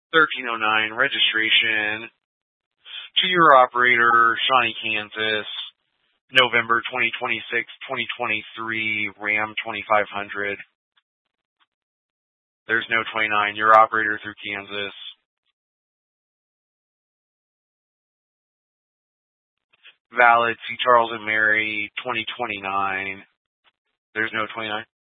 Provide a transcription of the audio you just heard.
1309 registration. To your operator, Shawnee, Kansas. November 2026, 2023 Ram 2500. There's no 29. Your operator through Kansas. Valid C. Charles and Mary 2029. There's no 29.